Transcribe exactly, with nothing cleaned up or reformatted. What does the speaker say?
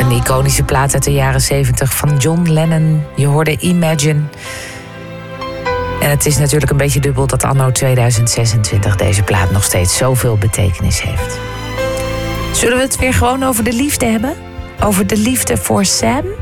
Een iconische plaat uit de jaren zeventig van John Lennon. Je hoorde Imagine. En het is natuurlijk een beetje dubbel dat anno tweeduizend zesentwintig deze plaat nog steeds zoveel betekenis heeft. Zullen we het weer gewoon over de liefde hebben? Over de liefde voor Sam?